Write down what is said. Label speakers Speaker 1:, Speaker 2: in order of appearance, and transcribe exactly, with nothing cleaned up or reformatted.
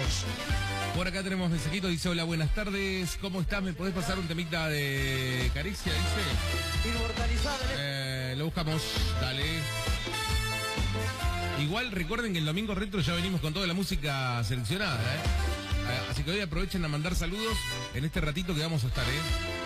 Speaker 1: Por acá tenemos mensajito, dice: hola, buenas tardes, ¿cómo estás? ¿Me podés pasar un temita de Caricia? Dice.
Speaker 2: Inmortalizado.
Speaker 1: Eh, lo buscamos, dale. Igual recuerden que el domingo retro ya venimos con toda la música seleccionada, ¿eh? Así que hoy aprovechen a mandar saludos en este ratito que vamos a estar, ¿eh?